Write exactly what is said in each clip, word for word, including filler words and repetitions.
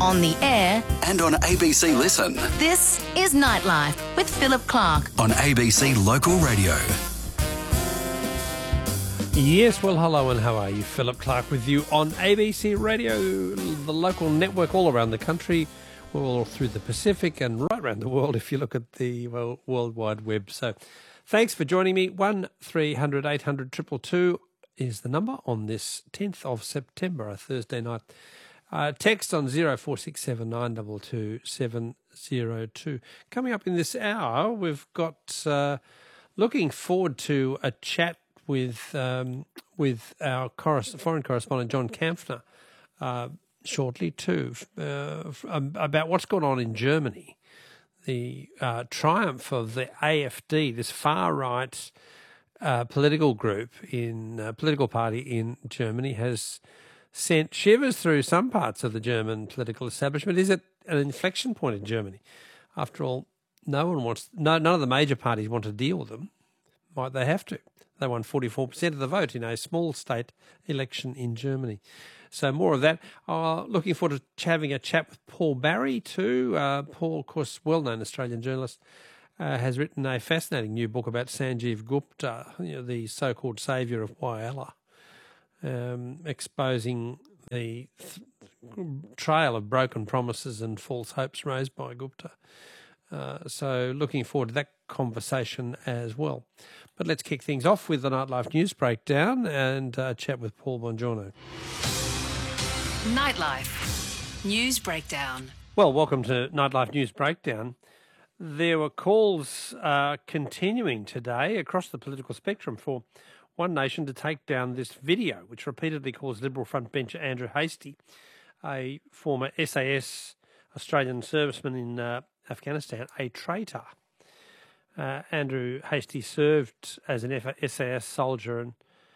on the air and on A B C Listen. This is Nightlife with Philip Clark on A B C Local Radio. Yes, well, hello and how are you? Philip Clark with you on A B C Radio, the local network all around the country, all through the Pacific and right around the world if you look at the well, World Wide Web. So thanks for joining me. one three hundred eight hundred two two two is the number on this tenth of September, a Thursday night. Uh, text on zero four six seven nine two two seven zero two. Coming up in this hour, we've got uh, looking forward to a chat with um, with our corres- foreign correspondent John Kampfner uh, shortly too uh, about what's going on in Germany. The uh, triumph of the A F D, this far right uh, political group in uh, political party in Germany, has sent shivers through some parts of the German political establishment. Is it an inflection point in Germany? After all, no one wants, no, none of the major parties want to deal with them. Might they have to? They won forty-four percent of the vote in a small state election in Germany. So more of that. Uh, looking forward to having a chat with Paul Barry too. Uh, Paul, of course, well-known Australian journalist, uh, has written a fascinating new book about Sanjeev Gupta, you know, the so-called saviour of Whyalla. Um, exposing the th- trail of broken promises and false hopes raised by Gupta. Uh, so looking forward to that conversation as well. But let's kick things off with the Nightlife News Breakdown and uh, chat with Paul Bongiorno. Nightlife News Breakdown. Well, welcome to Nightlife News Breakdown. There were calls uh, continuing today across the political spectrum for One Nation to take down this video, which repeatedly calls Liberal frontbencher Andrew Hastie, a former S A S Australian serviceman in uh, Afghanistan, a traitor. Uh, Andrew Hastie served as an S A S soldier and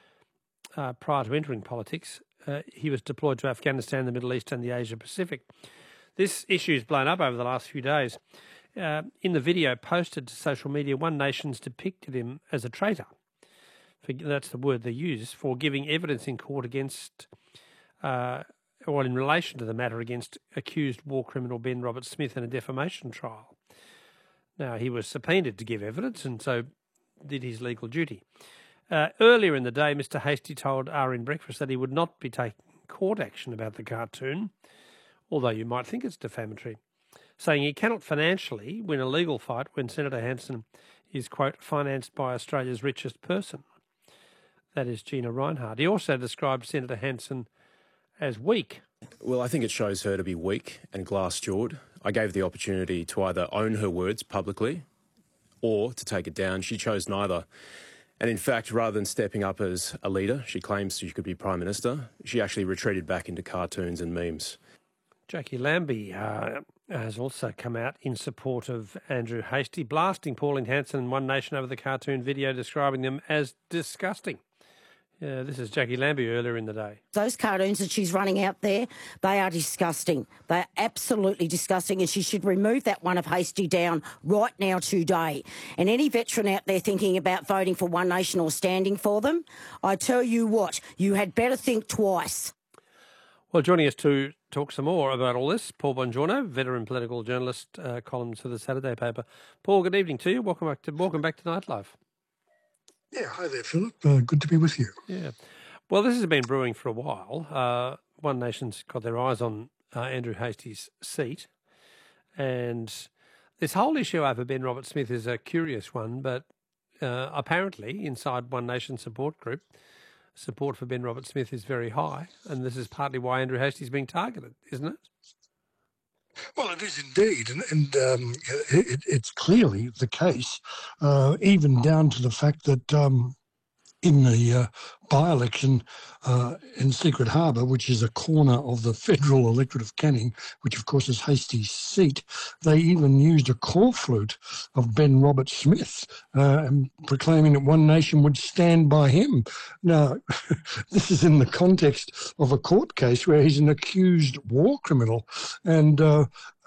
uh, prior to entering politics. Uh, he was deployed to Afghanistan, the Middle East and the Asia Pacific. This issue has blown up over the last few days. Uh, in the video posted to social media, One Nation's depicted him as a traitor. That's the word they use, for giving evidence in court against, uh, or in relation to the matter against accused war criminal Ben Roberts-Smith in a defamation trial. Now, he was subpoenaed to give evidence and so did his legal duty. Uh, earlier in the day, Mister Hastie told R N Breakfast that he would not be taking court action about the cartoon, although you might think it's defamatory, saying he cannot financially win a legal fight when Senator Hanson is, quote, financed by Australia's richest person. That is Gina Rinehart. He also described Senator Hanson as weak. Well, I think it shows her to be weak and glass-jawed. I gave the opportunity to either own her words publicly or to take it down. She chose neither. And in fact, rather than stepping up as a leader, she claims she could be Prime Minister, she actually retreated back into cartoons and memes. Jackie Lambie uh, has also come out in support of Andrew Hastie, blasting Pauline Hanson and One Nation over the cartoon video, describing them as disgusting. Yeah, this is Jackie Lambie earlier in the day. Those cartoons that she's running out there, they are disgusting. They're absolutely disgusting, and she should remove that one of Hastie down right now today. And any veteran out there thinking about voting for One Nation or standing for them, I tell you what, you had better think twice. Well, joining us to talk some more about all this, Paul Bongiorno, veteran political journalist, uh, columns for the Saturday paper. Paul, good evening to you. Welcome back to, welcome back to Nightlife. Yeah, hi there, Philip. Uh, good to be with you. Yeah. Well, this has been brewing for a while. Uh, One Nation's got their eyes on uh, Andrew Hastie's seat. And this whole issue over Ben Roberts-Smith is a curious one, but uh, apparently inside One Nation support group, support for Ben Roberts-Smith is very high. And this is partly why Andrew Hastie's being targeted, isn't it? Well, it is indeed, and, and um, it, it's clearly the case, uh, even down to the fact that um, in the uh, by-election uh, in Secret Harbour, which is a corner of the federal electorate of Canning, which of course is Hastie's seat, they even used a call flute of Ben Roberts-Smith, uh, and proclaiming that One Nation would stand by him. Now, this is in the context of a court case where he's an accused war criminal, and uh,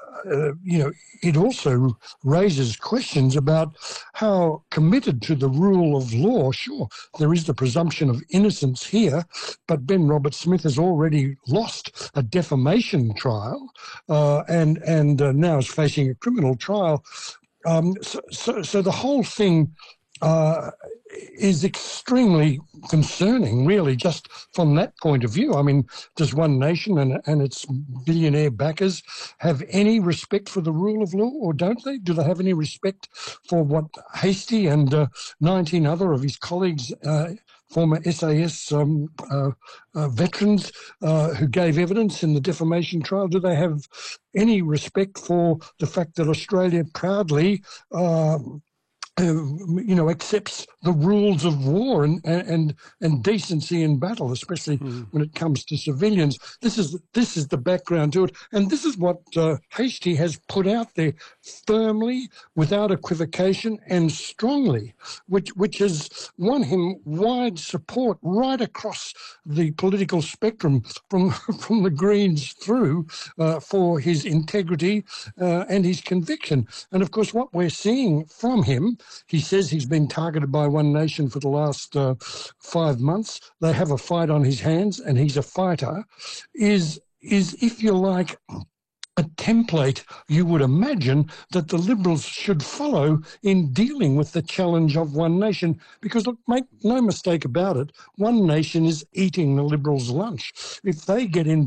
uh, you know, it also raises questions about how committed to the rule of law. Sure, there is the presumption of innocence here, but Ben Roberts-Smith has already lost a defamation trial uh, and and uh, now is facing a criminal trial. Um, so, so, so the whole thing uh, is extremely concerning, really, just from that point of view. I mean, does One Nation and, and its billionaire backers have any respect for the rule of law, or don't they? Do they have any respect for what Hastie and uh, nineteen other of his colleagues, uh, former S A S um, uh, uh, veterans uh, who gave evidence in the defamation trial, do they have any respect for the fact that Australia proudly uh, Uh, you know, accepts the rules of war and and and decency in battle, especially mm. when it comes to civilians? This is this is the background to it, and this is what uh, Hastie has put out there firmly, without equivocation, and strongly, which which has won him wide support right across the political spectrum, from from the Greens through, uh, for his integrity uh, and his conviction. And of course, what we're seeing from him. He says he's been targeted by One Nation for the last uh, five months. They have a fight on his hands, and he's a fighter. Is, is if you like, a template you would imagine that the Liberals should follow in dealing with the challenge of One Nation. Because, look, make no mistake about it, One Nation is eating the Liberals' lunch. If they get in